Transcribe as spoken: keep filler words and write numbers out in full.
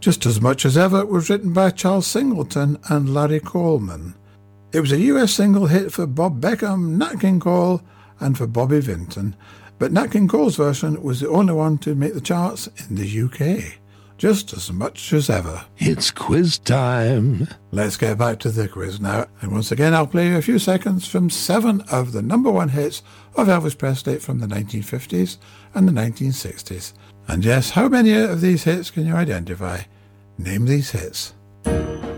Just As Much As Ever was written by Charles Singleton and Larry Coleman. It was a U S single hit for Bob Beckham, Nat King Cole and for Bobby Vinton, but Nat King Cole's version was the only one to make the charts in the U K. Just As Much As Ever. It's quiz time. Let's get back to the quiz now, and once again I'll play you a few seconds from seven of the number one hits of Elvis Presley from the nineteen fifties and the nineteen sixties. And yes, how many of these hits can you identify? Name these hits.